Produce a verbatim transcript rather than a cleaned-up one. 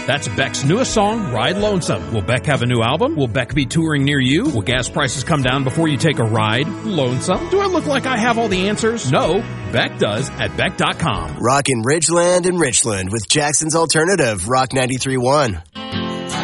That's Beck's newest song, Ride Lonesome. Will Beck have a new album? Will Beck be touring near you? Will gas prices come down before you take a ride? Lonesome? Do I look like I have all the answers? No, Beck does at Beck dot com. Rockin' Ridgeland and Richland with Jackson's Alternative, Rock ninety-three point one.